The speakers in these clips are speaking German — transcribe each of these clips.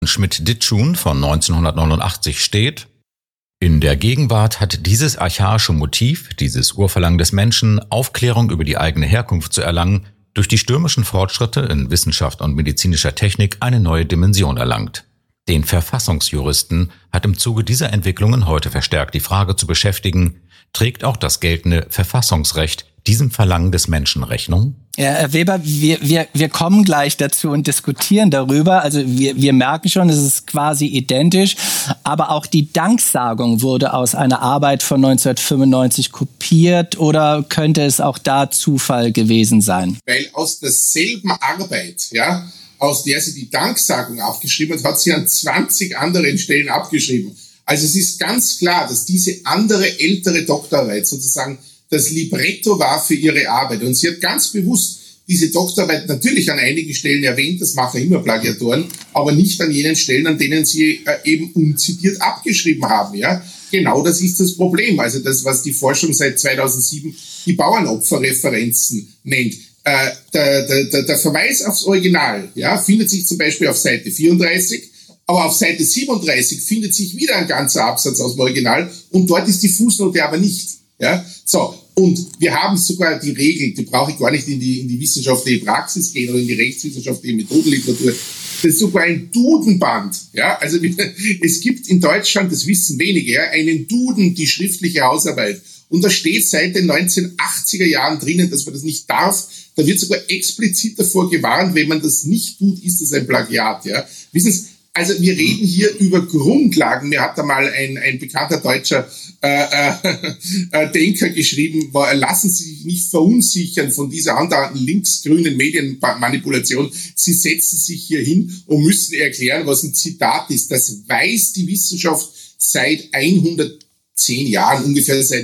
Schmidt-Ditschun von 1989 steht: In der Gegenwart hat dieses archaische Motiv, dieses Urverlangen des Menschen, Aufklärung über die eigene Herkunft zu erlangen, durch die stürmischen Fortschritte in Wissenschaft und medizinischer Technik eine neue Dimension erlangt. Den Verfassungsjuristen hat im Zuge dieser Entwicklungen heute verstärkt die Frage zu beschäftigen: Trägt auch das geltende Verfassungsrecht diesem Verlangen des Menschen Rechnung? Ja, Herr Weber, wir kommen gleich dazu und diskutieren darüber. Also wir merken schon, es ist quasi identisch. Aber auch die Danksagung wurde aus einer Arbeit von 1995 kopiert. Oder könnte es auch da Zufall gewesen sein? Weil aus derselben Arbeit, ja, aus der sie die Danksagung abgeschrieben hat, hat sie an 20 anderen Stellen abgeschrieben. Also es ist ganz klar, dass diese andere, ältere Doktorarbeit sozusagen das Libretto war für ihre Arbeit. Und sie hat ganz bewusst diese Doktorarbeit natürlich an einigen Stellen erwähnt, das machen immer Plagiatoren, aber nicht an jenen Stellen, an denen sie eben unzitiert abgeschrieben haben. Ja, genau das ist das Problem. Also das, was die Forschung seit 2007 die Bauernopferreferenzen nennt. Der Verweis aufs Original, ja, findet sich zum Beispiel auf Seite 34, aber auf Seite 37 findet sich wieder ein ganzer Absatz aus dem Original und dort ist die Fußnote aber nicht. Ja, so. Und wir haben sogar die Regel, die brauche ich gar nicht in die wissenschaftliche Praxis gehen oder in die rechtswissenschaftliche Methodenliteratur. Das ist sogar ein Dudenband. Ja, also es gibt in Deutschland, das wissen wenige, ja, einen Duden, die schriftliche Hausarbeit. Und da steht seit den 1980er Jahren drinnen, dass man das nicht darf. Da wird sogar explizit davor gewarnt, wenn man das nicht tut, ist das ein Plagiat. Ja, wissen Sie, also wir reden hier über Grundlagen. Mir hat da mal ein bekannter deutscher Denker geschrieben, lassen Sie sich nicht verunsichern von dieser andauernden linksgrünen Medienmanipulation. Sie setzen sich hier hin und müssen erklären, was ein Zitat ist. Das weiß die Wissenschaft seit 110 Jahren, ungefähr seit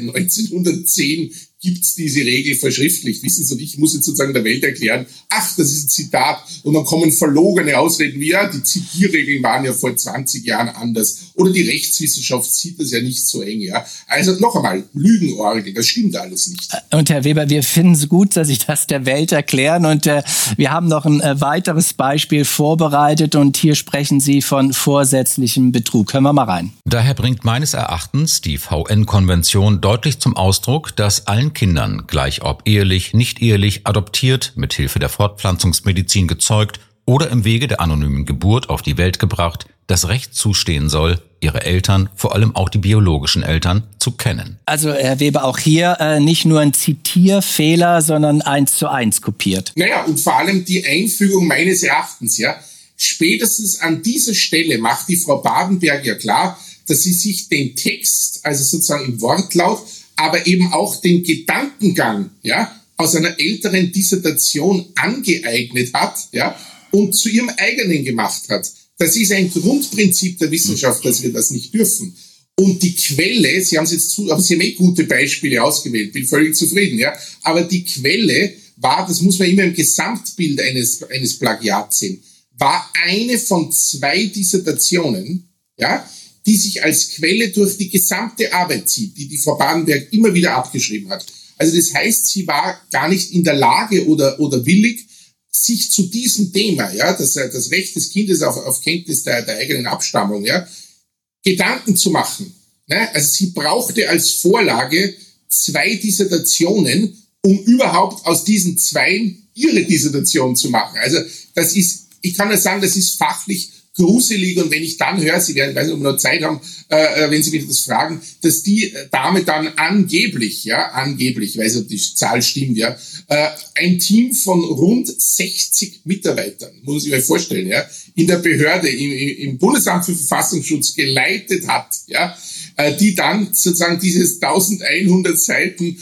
1910 gibt's diese Regel verschriftlicht. Wissen Sie, und ich muss jetzt sozusagen der Welt erklären, ach, das ist ein Zitat. Und dann kommen verlogene Ausreden wie, ja, die Zitierregeln waren ja vor 20 Jahren anders. Oder die Rechtswissenschaft sieht das ja nicht so eng, ja. Also noch einmal, Lügenorgel, das stimmt alles nicht. Und Herr Weber, wir finden es gut, dass Sie das der Welt erklären. Und wir haben noch ein weiteres Beispiel vorbereitet. Und hier sprechen Sie von vorsätzlichem Betrug. Hören wir mal rein. Daher bringt meines Erachtens die VN-Konvention deutlich zum Ausdruck, dass allen Kindern, gleich ob ehelich, nicht ehelich, adoptiert, mit Hilfe der Fortpflanzungsmedizin gezeugt oder im Wege der anonymen Geburt auf die Welt gebracht, das Recht zustehen soll, ihre Eltern, vor allem auch die biologischen Eltern, zu kennen. Also Herr Weber, auch hier nicht nur ein Zitierfehler, sondern 1:1 kopiert. Naja, und vor allem die Einfügung meines Erachtens, ja. Spätestens an dieser Stelle macht die Frau Badenberg ja klar, dass sie sich den Text, also sozusagen im Wortlaut, aber eben auch den Gedankengang, ja, aus einer älteren Dissertation angeeignet hat, ja, und zu ihrem eigenen gemacht hat. Das ist ein Grundprinzip der Wissenschaft, dass wir das nicht dürfen. Und die Quelle, Sie haben es jetzt aber Sie haben gute Beispiele ausgewählt, bin völlig zufrieden, ja, aber die Quelle war, das muss man immer im Gesamtbild eines Plagiats sehen, war eine von 2 Dissertationen, ja, die sich als Quelle durch die gesamte Arbeit zieht, die Frau Badenberg immer wieder abgeschrieben hat. Also das heißt, sie war gar nicht in der Lage oder willig, sich zu diesem Thema, ja, das Recht des Kindes auf Kenntnis der eigenen Abstammung, ja, Gedanken zu machen. Ne? Also sie brauchte als Vorlage 2 Dissertationen, um überhaupt aus diesen 2 ihre Dissertation zu machen. Also das ist, ich kann nur sagen, das ist fachlich gruselig, und wenn ich dann höre, Sie werden, ich weiß nicht, ob wir noch Zeit haben, wenn Sie mich das fragen, dass die Dame dann angeblich, ich weiß nicht, ob die Zahl stimmt, ja, ein Team von rund 60 Mitarbeitern, muss man sich mal vorstellen, ja, in der Behörde, im Bundesamt für Verfassungsschutz geleitet hat, ja, die dann sozusagen dieses 1100 Seiten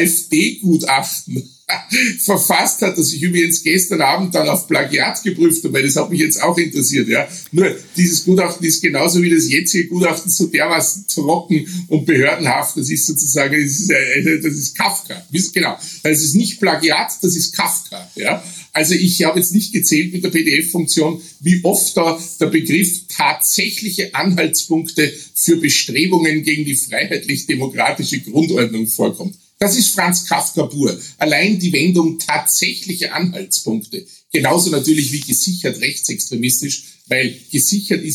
AfD-Gutachten verfasst hat, das ich übrigens gestern Abend dann auf Plagiat geprüft habe, weil das hat mich jetzt auch interessiert, ja. Nur, dieses Gutachten ist genauso wie das jetzige Gutachten so dermaßen trocken und behördenhaft, das ist sozusagen, das ist Kafka. Genau. Das ist nicht Plagiat, das ist Kafka, ja. Also ich habe jetzt nicht gezählt mit der PDF-Funktion, wie oft da der Begriff tatsächliche Anhaltspunkte für Bestrebungen gegen die freiheitlich-demokratische Grundordnung vorkommt. Das ist Franz Kafka pur. Allein die Wendung tatsächliche Anhaltspunkte. Genauso natürlich wie gesichert rechtsextremistisch, weil gesichert ist